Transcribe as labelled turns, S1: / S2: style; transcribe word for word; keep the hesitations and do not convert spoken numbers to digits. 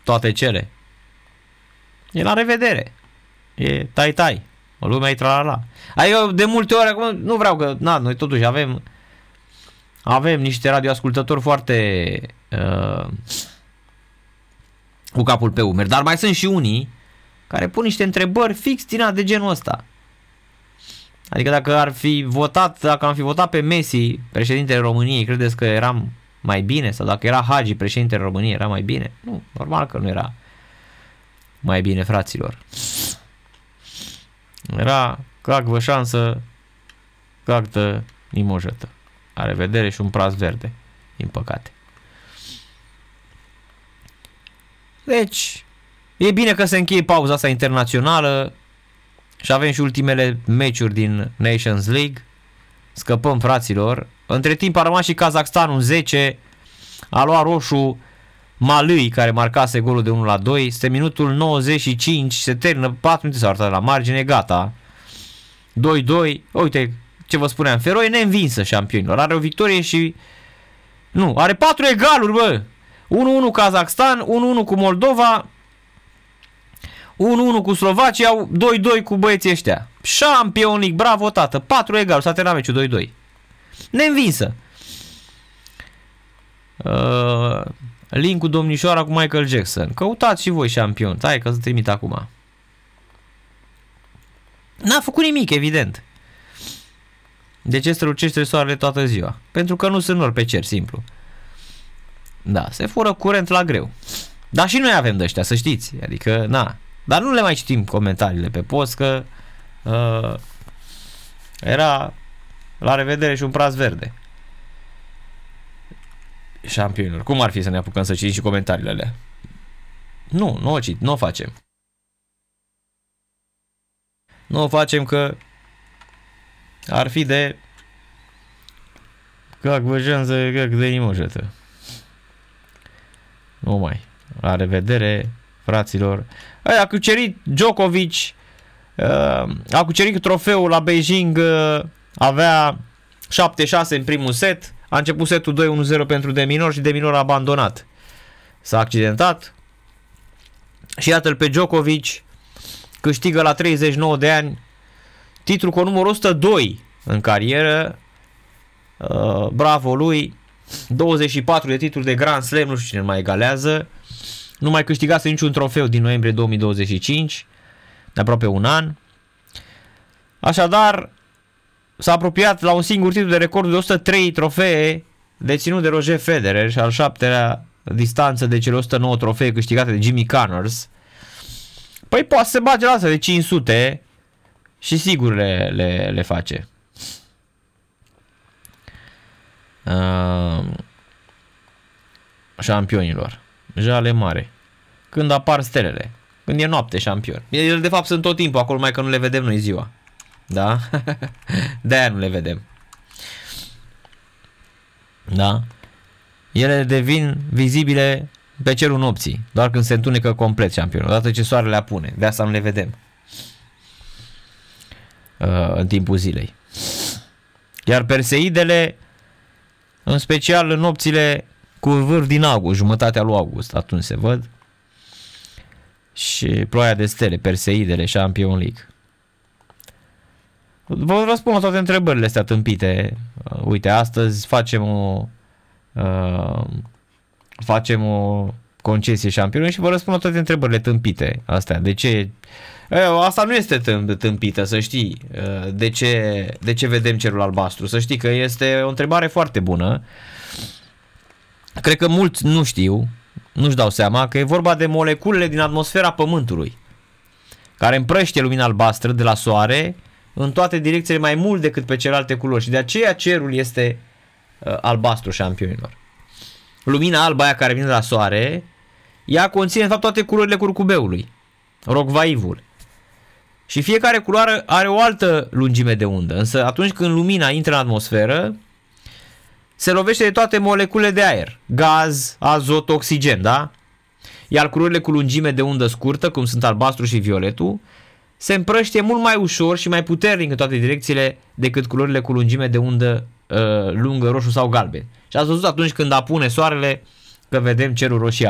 S1: toate cele. E la revedere. E tai-tai. O lumea e tra-la-la. Adică de multe ori acum nu vreau că, na, noi totuși avem avem niște radioascultători foarte uh, cu capul pe umeri, dar mai sunt și unii care pun niște întrebări fix din de genul ăsta. Adică dacă ar fi votat, dacă am fi votat pe Messi, președintele României, credeți că eram mai bine? Sau dacă era Hagi, președintele României, era mai bine? Nu, normal că nu era mai bine, fraților. Era cacvă șansă, cactă nimojătă. La revedere și un praz verde, din păcate. Deci, e bine că se încheie pauza asta internațională și avem și ultimele meciuri din Nations League. Scăpăm, fraților. Între timp a rămas și Kazakhstan un zece. A luat roșu Malui, care marcase golul de unu la doi. Este minutul nouăzeci și cinci. Se termină patru minute, s-a arătat la margine, gata. doi doi. Uite ce vă spuneam. Feroe neînvinsă, șampionilor. Are o victorie și... Nu, are patru egaluri, bă. unu unu Kazakhstan, unu unu cu Moldova, unu unu cu Slovacia, doi doi cu băieții ăștia. Champions League, bravo, tată. patru egaluri, s-a terminat meciul doi doi. Neînvinsă. Uh, link cu domnișoara cu Michael Jackson. Căutați și voi șampion. Hai că să trimit acum. N-a făcut nimic, evident. De ce strălucește soarele toată ziua? Pentru că nu sunt nori pe cer, simplu. Da, se fură curent la greu. Dar și noi avem de ăștia, să știți. Adică, na. Dar nu le mai citim comentariile pe post, că uh, era la revedere și un praz verde. Șampionilor. Cum ar fi să ne apucăm să citim și comentariile alea? Nu, nu o cit, nu o facem. Nu o facem că ar fi de cac văjanță, cac de nimojătă. Nu mai. La revedere, fraților. A cucerit Djokovic, uh, a cucerit trofeul la Beijing, uh, avea șapte șase în primul set, a început setul doi unu zero pentru de minor și de minor a abandonat. S-a accidentat și iată-l pe Djokovic, câștigă la treizeci și nouă de ani titlul cu numărul o sută doi în carieră. Uh, bravo lui. douăzeci și patru de titluri de Grand Slam, nu știu cine mai egalează. Nu mai câștigase niciun trofeu din noiembrie două mii douăzeci și cinci, de aproape un an. Așadar, s-a apropiat la un singur titlu de recordul de o sută trei trofee deținut de Roger Federer și al șaptelea distanță de cele o sută nouă trofee câștigate de Jimmy Connors. Păi poate să se bage la asta de cinci sute și sigur le, le, le face. Uh, șampionilor. Jale mare. Când apar stelele. Când e noapte, șampion. Ele de fapt sunt tot timpul acolo, mai că nu le vedem noi ziua. Da? De-aia nu le vedem. Da? Ele devin vizibile pe cerul nopții, doar când se întunecă complet, șampion. Odată ce soarele apune. De asta nu le vedem uh, în timpul zilei. Iar Perseidele, în special în nopțile cu vârf din august, jumătatea lui august, atunci se văd. Și ploaia de stele, Perseidele, Champions League. Vă răspund la toate întrebările astea tâmpite. Uite, astăzi facem o uh, facem o concesie șampionă și vă răspund la toate întrebările tâmpite astea. De ce? Asta nu este tâmpită, să știi. De ce, de ce vedem cerul albastru? Să știi că este o întrebare foarte bună. Cred că mulți nu știu, nu-și dau seama că e vorba de moleculele din atmosfera Pământului, care împrăștie lumina albastră de la soare în toate direcțiile mai mult decât pe celelalte culori și de aceea cerul este uh, albastru, șampionilor. Lumina albă aia care vine de la soare, ea conține de fapt toate culorile curcubeului, rocvaivul. Și fiecare culoare are o altă lungime de undă, însă atunci când lumina intră în atmosferă, se lovește de toate moleculele de aer, gaz, azot, oxigen, da? Iar culorile cu lungime de undă scurtă, cum sunt albastru și violetul, se împrăștie mult mai ușor și mai puternic în toate direcțiile decât culorile cu lungime de undă uh, lungă, roșu sau galben. Și ați văzut atunci când apune soarele că vedem cerul roșiat.